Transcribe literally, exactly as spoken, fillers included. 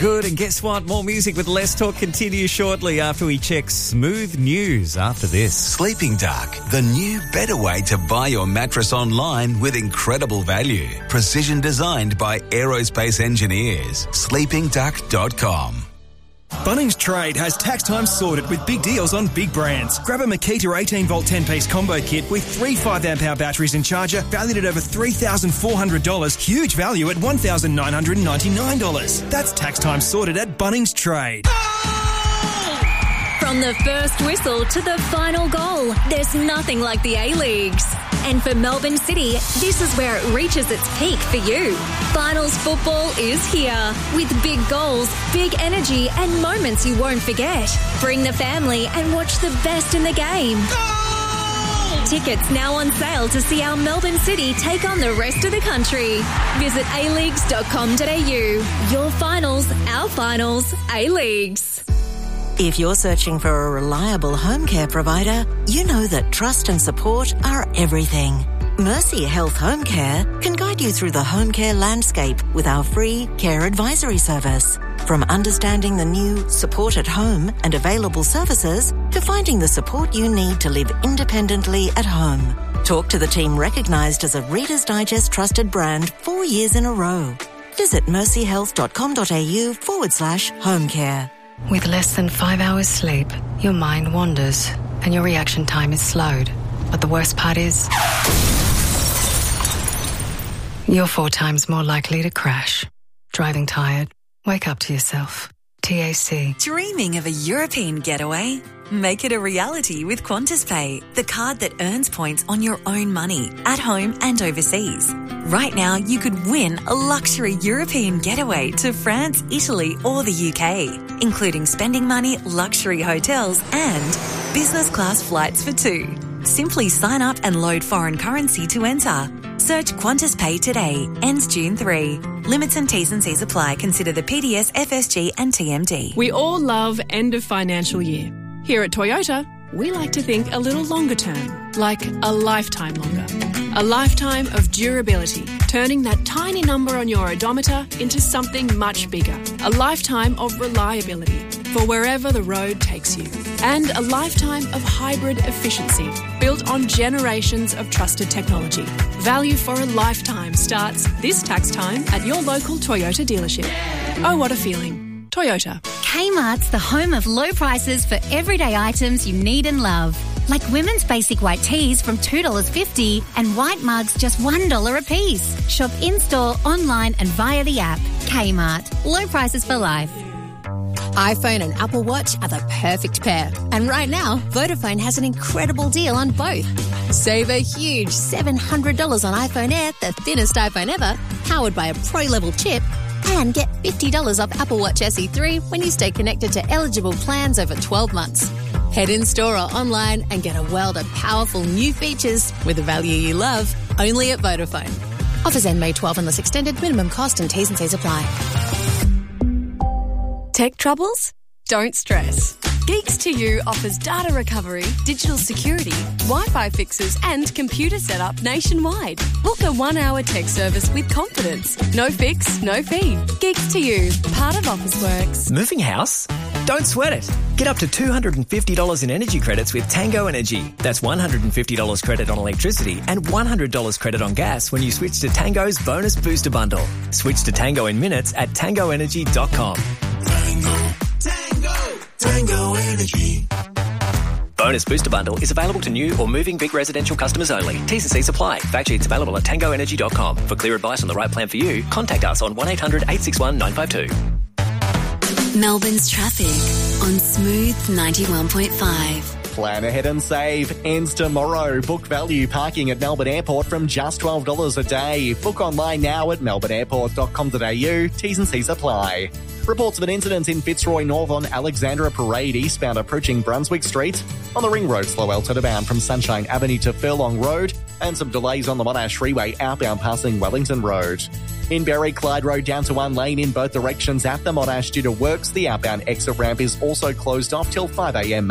Good, and guess what? More music with Less Talk continues shortly after we check Smooth News after this. Sleeping Duck, the new, better way to buy your mattress online with incredible value. Precision designed by aerospace engineers. sleeping duck dot com. Bunnings Trade has tax time sorted with big deals on big brands. Grab a Makita eighteen volt ten piece combo kit with three five amp hour batteries and charger valued at over three thousand four hundred dollars. Huge value at one thousand nine hundred ninety-nine dollars. That's tax time sorted at Bunnings Trade. From the first whistle to the final goal, there's nothing like the A-Leagues. And for Melbourne City, this is where it reaches its peak for you. Finals football is here, with big goals, big energy and moments you won't forget. Bring the family and watch the best in the game. Goal! Tickets now on sale to see our Melbourne City take on the rest of the country. Visit a leagues dot com dot a u. Your finals, our finals, A-Leagues. If you're searching for a reliable home care provider, you know that trust and support are everything. Mercy Health Home Care can guide you through the home care landscape with our free care advisory service. From understanding the new support at home and available services to finding the support you need to live independently at home. Talk to the team recognised as a Reader's Digest trusted brand four years in a row. Visit mercy health dot com dot a u forward slash home care. With less than five hours sleep, your mind wanders and your reaction time is slowed. But the worst part is, you're four times more likely to crash. Driving tired? Wake up to yourself. T A C. Dreaming of a European getaway? Make it a reality with Qantas Pay, the card that earns points on your own money, at home and overseas. Right now, you could win a luxury European getaway to France, Italy or the U K, including spending money, luxury hotels and business class flights for two. Simply sign up and load foreign currency to enter. Search Qantas Pay today. Ends June third. Limits and T's and C's apply. Consider the P D S, F S G and T M D. We all love end of financial year. Here at Toyota, we like to think a little longer term, like a lifetime longer. A lifetime of durability, turning that tiny number on your odometer into something much bigger. A lifetime of reliability for wherever the road takes you. And a lifetime of hybrid efficiency, built on generations of trusted technology. Value for a lifetime starts this tax time at your local Toyota dealership. Oh, what a feeling. Toyota. Kmart's the home of low prices for everyday items you need and love. Like women's basic white tees from two dollars fifty and white mugs just one dollar a piece. Shop in-store, online and via the app. Kmart. Low prices for life. iPhone and Apple Watch are the perfect pair. And right now, Vodafone has an incredible deal on both. Save a huge seven hundred dollars on iPhone Air, the thinnest iPhone ever, powered by a pro-level chip, and get fifty dollars off Apple Watch S E three when you stay connected to eligible plans over twelve months. Head in-store or online and get a world of powerful new features with the value you love, only at Vodafone. Offers end May twelfth unless extended. Minimum cost and T's and C's apply. Tech troubles? Don't stress. Geeks to You offers data recovery, digital security, Wi-Fi fixes and computer setup nationwide. Book a one-hour tech service with confidence. No fix, no fee. Geeks to You, part of Officeworks. Moving house? Don't sweat it. Get up to two hundred fifty dollars in energy credits with Tango Energy. That's one hundred fifty dollars credit on electricity and one hundred dollars credit on gas when you switch to Tango's Bonus Booster Bundle. Switch to Tango in minutes at tango energy dot com. Tango, Tango, Tango Energy. Bonus Booster Bundle is available to new or moving big residential customers only. T's and C's apply. Fact sheets available at tango energy dot com. For clear advice on the right plan for you, contact us on one eight hundred eight six one nine five two. Melbourne's traffic on Smooth ninety-one point five. Plan ahead and save. Ends tomorrow. Book value parking at Melbourne Airport from just twelve dollars a day. Book online now at melbourne airport dot com dot a u. T's and C's apply. Reports of an incident in Fitzroy North on Alexandra Parade eastbound approaching Brunswick Street. On the Ring Road, slow Altona bound from Sunshine Avenue to Furlong Road. And some delays on the Monash Freeway outbound passing Wellington Road. In Berry, Clyde Road down to one lane in both directions at the Monash due to works. The outbound exit ramp is also closed off till five a m